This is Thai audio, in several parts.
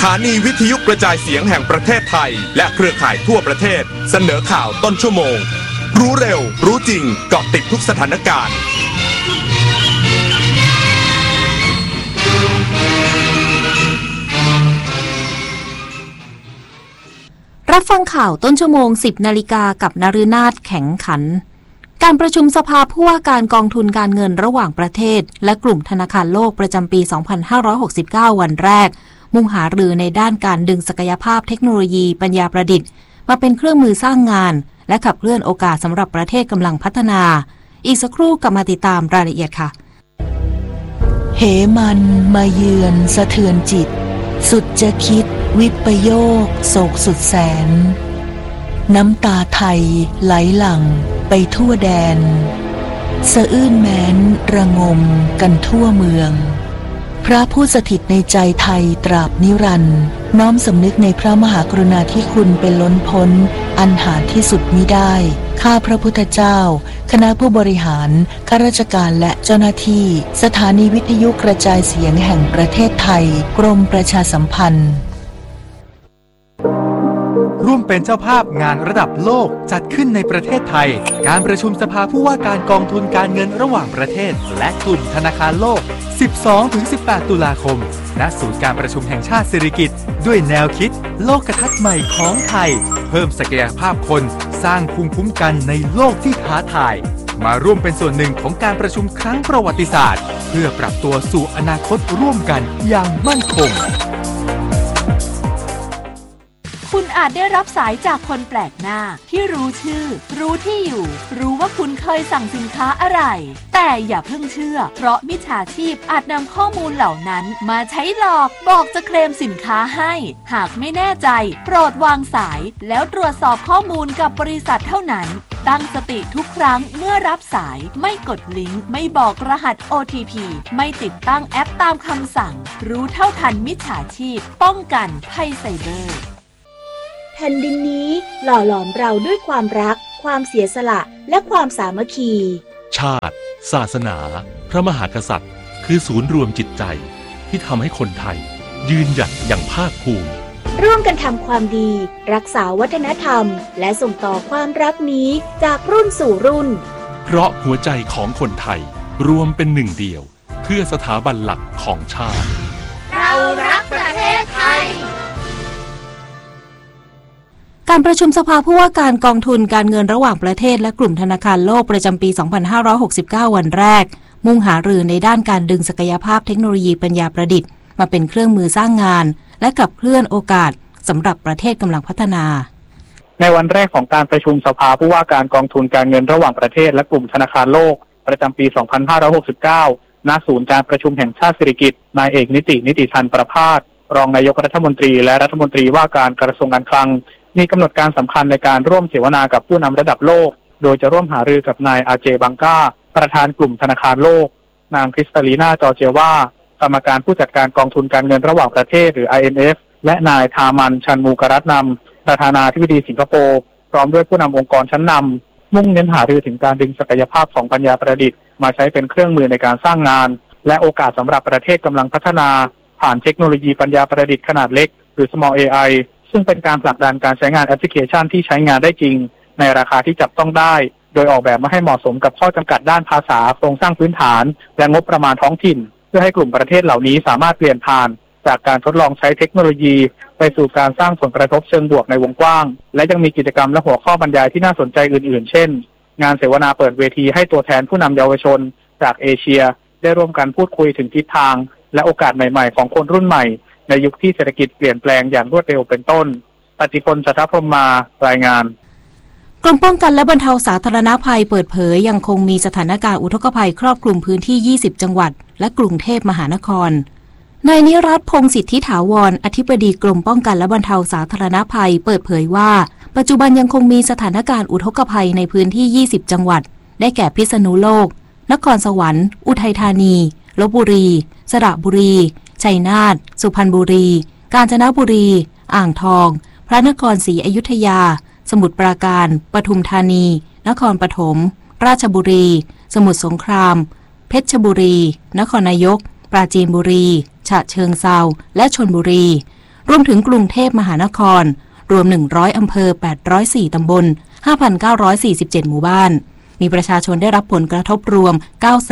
ถานีวิทยุกระจายเสียงแห่งประเทศไทยและเครือข่ายทั่วประเทศเสนอข่าวต้นชั่วโมงรู้เร็วรู้จริงเกาะติดทุกสถานการณ์รับฟังข่าวต้นชั่วโมง 10 นาฬิกากับนฤนาถแข็งขันการประชุมสภาผู้ว่าการกองทุนการเงินระหว่างประเทศและกลุ่มธนาคารโลกประจำปี 2569 วันแรกมุ่งหารือในด้านการดึงศักยภาพเทคโนโลยีปัญญาประดิษฐ์มาเป็นเครื่องมือสร้างงานและขับเคลื่อนโอกาสสำหรับประเทศกำลังพัฒนาอีกสักครู่กลับมาติดตามรายละเอียดค่ะเหมันมาเยือนสะเทือนจิตสุดจะคิดวิปโยคโศกสุดแสนน้ำตาไทยไหลหลั่งไปทั่วแดนสะอื้นแม้นระงมกันทั่วเมืองพระผู้สถิตในใจไทยตราบนิรันดร์น้อมสำนึกในพระมหากรุณาธิคุณเป็นล้นพ้นอันหาที่สุดมิได้ข้าพระพุทธเจ้าคณะผู้บริหารข้าราชการและเจ้าหน้าที่สถานีวิทยุกระจายเสียงแห่งประเทศไทยกรมประชาสัมพันธ์ร่วมเป็นเจ้าภาพงานระดับโลกจัดขึ้นในประเทศไทยการประชุมสภาผู้ว่าการกองทุนการเงินระหว่างประเทศและกลุ่มธนาคารโลก 12-18 ตุลาคมณศูนย์การประชุมแห่งชาติสิริกิติ์ด้วยแนวคิดโลกทัศน์ใหม่ของไทยเพิ่มศักยภาพคนสร้างภูมิคุ้มกันในโลกที่ท้าทายมาร่วมเป็นส่วนหนึ่งของการประชุมครั้งประวัติศาสตร์เพื่อปรับตัวสู่อนาคตร่วมกันอย่างมั่นคงคุณอาจได้รับสายจากคนแปลกหน้าที่รู้ชื่อรู้ที่อยู่รู้ว่าคุณเคยสั่งสินค้าอะไรแต่อย่าเพิ่งเชื่อเพราะมิจฉาชีพอาจนำข้อมูลเหล่านั้นมาใช้หลอกบอกจะเคลมสินค้าให้หากไม่แน่ใจโปรดวางสายแล้วตรวจสอบข้อมูลกับบริษัทเท่านั้นตั้งสติทุกครั้งเมื่อรับสายไม่กดลิงก์ไม่บอกรหัส OTP ไม่ติดตั้งแอปตามคำสั่งรู้เท่าทันมิจฉาชีพป้องกันภัยไซเบอร์แผ่นดินนี้หล่อหลอมเราด้วยความรักความเสียสละและความสามัคคีชาติศาสนาพระมหากษัตริย์คือศูนย์รวมจิตใจที่ทำให้คนไทยยืนหยัดอย่างภาคภูมิร่วมกันทำความดีรักษาวัฒนธรรมและส่งต่อความรักนี้จากรุ่นสู่รุ่นเพราะหัวใจของคนไทยรวมเป็นหนึ่งเดียวเพื่อสถาบันหลักของชาติเรารักประเทศไทยการประชุมสภาผู้ว่าการกองทุนการเงินระหว่างประเทศและกลุ่มธนาคารโลกประจำปี 2569 วันแรกมุ่งหารือในด้านการดึงศักยภาพเทคโนโลยีปัญญาประดิษฐ์มาเป็นเครื่องมือสร้างงานและขับเคลื่อนโอกาสสำหรับประเทศกำลังพัฒนาในวันแรกของการประชุมสภาผู้ว่าการกองทุนการเงินระหว่างประเทศและกลุ่มธนาคารโลกประจำปี 2569 ณ ศูนย์การประชุมแห่งชาติสิริกิติ์นายเอกนิติชันประภาสรองนายกรัฐมนตรีและรัฐมนตรีว่าการกระทรวงการคลังมีกำหนดการสำคัญในการร่วมเสวนากับผู้นำระดับโลกโดยจะร่วมหารือกับนายอาเจบังกาประธานกลุ่มธนาคารโลกนางคริสตาลีนาจอร์เจวากรรมการผู้จัดการกองทุนการเงินระหว่างประเทศหรือ IMF และนายทามันชันมูกรัตนำประธานาธิบดีสิงคโปร์พร้อมด้วยผู้นำองค์กรชั้นนำมุ่งเน้นหารือถึงการดึงศักยภาพของปัญญาประดิษฐ์มาใช้เป็นเครื่องมือในการสร้างงานและโอกาสสำหรับประเทศกำลังพัฒนาผ่านเทคโนโลยีปัญญาประดิษฐ์ขนาดเล็กหรือ Small AIซึ่งเป็นการผลักดันการใช้งานแอปพลิเคชันที่ใช้งานได้จริงในราคาที่จับต้องได้โดยออกแบบมาให้เหมาะสมกับข้อจำกัดด้านภาษาโครงสร้างพื้นฐานและงบประมาณท้องถิ่นเพื่อให้กลุ่มประเทศเหล่านี้สามารถเปลี่ยนผ่านจากการทดลองใช้เทคโนโลยีไปสู่การสร้างผลกระทบเชิงบวกในวงกว้างและยังมีกิจกรรมและหัวข้อบรรยายที่น่าสนใจอื่นๆเช่นงานเสวนาเปิดเวทีให้ตัวแทนผู้นำเยาวชนจากเอเชียได้ร่วมกันพูดคุยถึงทิศทางและโอกาสใหม่ๆของคนรุ่นใหม่ในยุคที่เศรษฐกิจเปลี่ยนแปลงอย่างรวดเร็วเป็นต้นปฏิพล สัทธพรหมมารายงานกรมป้องกันและบรรเทาสาธารณภัยเปิดเผยยังคงมีสถานการณ์อุทกภัยครอบคลุมพื้นที่20จังหวัดและกรุงเทพมหานครนายนิรัตน์พงษ์สิทธิถาวรอธิบดีกรมป้องกันและบรรเทาสาธารณภัยเปิดเผยว่าปัจจุบันยังคงมีสถานการณ์อุทกภัยในพื้นที่20จังหวัดได้แก่พิษณุโลกนครสวรรค์อุทัยธานีลพบุรีสระบุรีชัยนาทสุพรรณบุรีกาญจนบุรีอ่างทองพระนครศรีอยุธยาสมุทรปราการปทุมธานีนครปฐมราชบุรีสมุทรสงครามเพชรบุรีนครนายกปราจีนบุรีฉะเชิงเทราและชลบุรีรวมถึงกรุงเทพมหานครรวม100อำเภอ804ตำบล 5,947 หมู่บ้านมีประชาชนได้รับผลกระทบรวม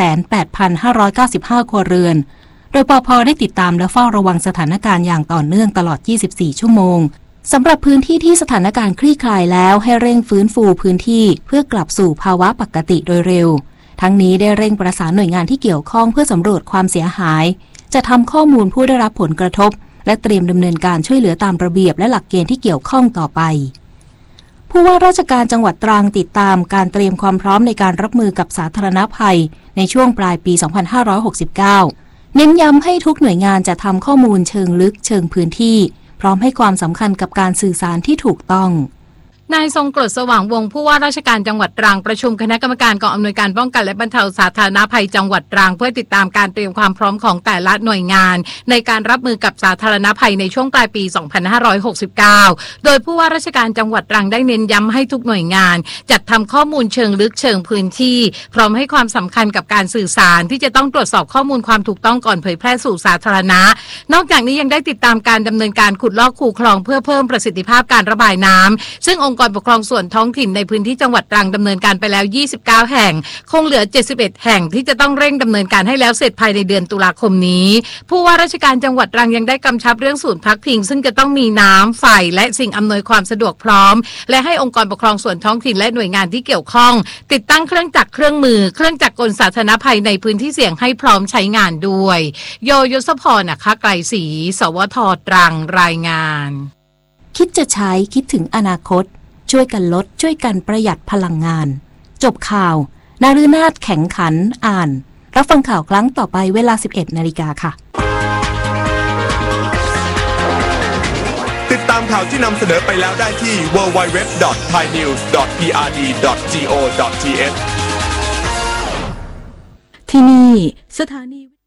98,595 ครัวเรือนโดยปภ.ได้ติดตามและเฝ้าระวังสถานการณ์อย่างต่อเนื่องตลอด 24 ชั่วโมงสำหรับพื้นที่ที่สถานการณ์คลี่คลายแล้วให้เร่งฟื้นฟูพื้นที่เพื่อกลับสู่ภาวะปกติโดยเร็วทั้งนี้ได้เร่งประสานหน่วยงานที่เกี่ยวข้องเพื่อสำรวจความเสียหายจะทำข้อมูลผู้ได้รับผลกระทบและเตรียมดำเนินการช่วยเหลือตามระเบียบและหลักเกณฑ์ที่เกี่ยวข้องต่อไปผู้ว่าราชการจังหวัดตรังติดตามการเตรียมความพร้อมในการรับมือกับสาธารณภัยในช่วงปลายปี 2569 เน้นย้ำให้ทุกหน่วยงานจะทำข้อมูลเชิงลึกเชิงพื้นที่พร้อมให้ความสำคัญกับการสื่อสารที่ถูกต้องนายทรงกรดสว่างวงศ์ผู้ว่าราชการจังหวัดตรังประชุมคณะกรรมการกองอำนวยการป้องกันและบรรเทาสาธารณภัยจังหวัดตรังเพื่อติดตามการเตรียมความพร้อมของแต่ละหน่วยงานในการรับมือกับสาธารณภัยในช่วงปลายปี 2569 โดยผู้ว่าราชการจังหวัดตรังได้เน้นย้ำให้ทุกหน่วยงานจัดทำข้อมูลเชิงลึกเชิงพื้นที่พร้อมให้ความสำคัญกับการสื่อสารที่จะต้องตรวจสอบข้อมูลความถูกต้องก่อนเผยแพร่สู่สาธารณะนอกจากนี้ยังได้ติดตามการดำเนินการขุดลอกคูคลองเพื่อเพิ่มประสิทธิภาพการระบายน้ำซึ่งองค์กรปกครองส่วนท้องถิ่นในพื้นที่จังหวัดตรังดำเนินการไปแล้ว29แห่งคงเหลือ71แห่งที่จะต้องเร่งดำเนินการให้แล้วเสร็จภายในเดือนตุลาคมนี้ผู้ว่าราชการจังหวัดตรังยังได้กำชับเรื่องศูนย์พักพิงซึ่งจะต้องมีน้ำไฟและสิ่งอำนวยความสะดวกพร้อมและให้องค์กรปกครองส่วนท้องถิ่นและหน่วยงานที่เกี่ยวข้องติดตั้งเครื่องจักรเครื่องมือเครื่องจักรกลสาธารณภัยในพื้นที่เสี่ยงให้พร้อมใช้งานด้วยโยยศพรนะคะไกลศรีสวท.ตรังรายงานคิดจะใช้คิดถึงอนาคตช่วยกันลดช่วยกันประหยัดพลังงานจบข่าวนาฤนาถแข็งขันอ่านรับฟังข่าวครั้งต่อไปเวลา 11 นาฬิกาค่ะติดตามข่าวที่นำเสนอไปแล้วได้ที่ www.thainews.prd.go.th ที่นี่สถานี